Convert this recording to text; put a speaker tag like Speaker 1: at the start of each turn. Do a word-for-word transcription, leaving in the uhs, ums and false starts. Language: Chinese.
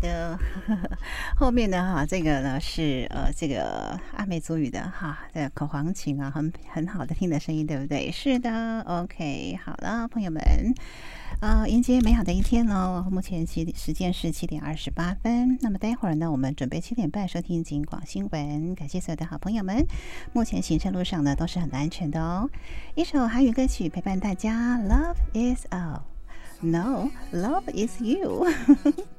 Speaker 1: 的，后面呢哈，这个呢是呃这个阿美族语的哈，这个口簧琴啊，很很好的听的声音，对不对？是的，OK，好了，朋友们，呃，迎接美好的一天喽。目前七时间是七点二十八分，那么待会儿呢，我们准备七点半收听警广新闻。感谢所有的好朋友们，目前行车路上呢都是很安全的哦。一首韩语歌曲陪伴大家，Love is all。No, love is you